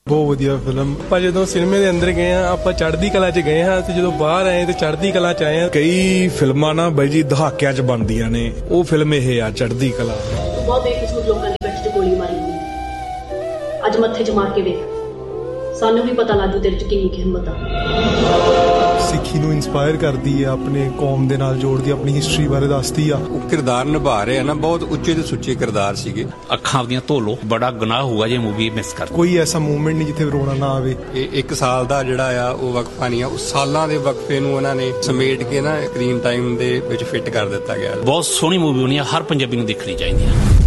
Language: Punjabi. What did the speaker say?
ਬਹੁਤ ਵਧੀਆ ਫਿਲਮ। ਆਪਾਂ ਜਦੋਂ ਸਿਨੇਮੇ ਦੇ ਅੰਦਰ ਗਏ ਆ, ਆਪਾਂ ਚੜ੍ਹਦੀ ਕਲਾ 'ਚ ਗਏ ਹਾਂ ਤੇ ਜਦੋਂ ਬਾਹਰ ਆਏ ਤੇ ਚੜ੍ਹਦੀ ਕਲਾ 'ਚ ਆਏ ਆ। ਕਈ ਫਿਲਮਾਂ ਨਾ ਬਾਈ ਜੀ ਦਹਾਕਿਆਂ 'ਚ ਬਣਦੀਆਂ ਨੇ, ਉਹ ਫਿਲਮ ਇਹ ਆ ਚੜ੍ਹਦੀ ਕਲਾ। ਬਹੁਤ ਬੇਕਸੂਰ ਲੋਕਾਂ ਦੀ ਪਿੱਠ 'ਚ ਗੋਲੀ ਮਾਰੀ ਗਈ, ਅੱਜ ਮੱਥੇ 'ਚ ਮਾਰ ਕੇ ਵੇਖ, ਸਾਨੂੰ ਵੀ ਪਤਾ ਲੱਗੂ ਤੇਰੇ 'ਚ ਕਿੰਨੀ ਹਿੰਮਤ ਆ। ਸਿੱਖੀ ਨੂੰ ਇਨਸਪਾਇਰ ਕਰਦੀ ਆ, ਆਪਣੇ ਕੌਮ ਦੇ ਨਾਲ ਜੋੜਦੀ, ਆਪਣੀ ਹਿਸਟਰੀ ਬਾਰੇ ਦੱਸਦੀ ਆ। ਉਹ ਕਿਰਦਾਰ ਨਿਭਾ ਰਹੇ ਆ ਨਾ, ਬਹੁਤ ਉੱਚੇ ਤੇ ਸੁੱਚੇ ਕਿਰਦਾਰ ਸੀਗੇ। ਅੱਖਾਂ ਆਪਦੀਆਂ ਧੋ ਲੋ, ਬੜਾ ਗੁਨਾਹ ਹੋਊਗਾ ਜੇ ਮੂਵੀ ਮਿਸ ਕਰ। ਕੋਈ ਐਸਾ ਮੂਵਮੈਂਟ ਨਹੀਂ ਜਿੱਥੇ ਰੋਣਾ ਨਾ ਆਵੇ। ਇਹ 1 ਸਾਲ ਦਾ ਜਿਹੜਾ ਆ ਉਹ ਵਕਫਾ ਨਹੀਂ ਆ, ਉਹ ਸਾਲਾਂ ਦੇ ਵਕਫੇ ਨੂੰ ਉਹਨਾਂ ਨੇ ਸਮੇਟ ਕੇ ਨਾ ਸਕਰੀਨ ਟਾਈਮ ਦੇ ਵਿੱਚ ਫਿੱਟ ਕਰ ਦਿੱਤਾ ਗਿਆ। ਬਹੁਤ ਸੋਹਣੀ ਮੂਵੀ ਹੋਣੀ ਆ, ਹਰ ਪੰਜਾਬੀ ਨੂੰ ਦੇਖਣੀ ਚਾਹੀਦੀ ਆ।